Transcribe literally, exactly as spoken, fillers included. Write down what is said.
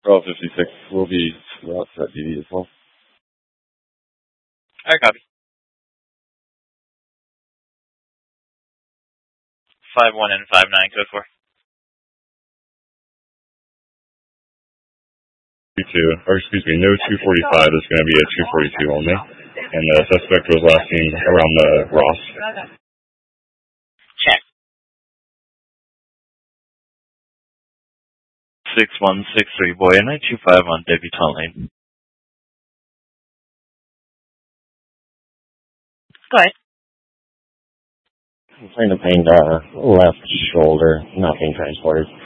twelve fifty-six will be route at D D as well. Alright, copy. five one and five nine, code four. two, or excuse me, no two forty-five, is going to be a two forty-two only. And the suspect was last seen around the Ross. Check. six one six three, boy, nine two five on Debutante Lane. Go ahead. Complaint of pain, uh, left shoulder, not being transported.